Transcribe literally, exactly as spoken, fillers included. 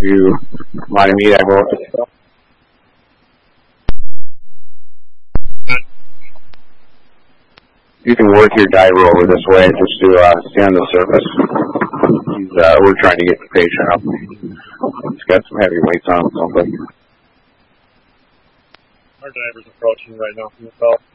to Miami, I will. You can work your diver over this way just to uh, stay on the surface. He's, uh, we're trying to get the patient up. He's got some heavy weights on him, something. Our diver's approaching right now from the south.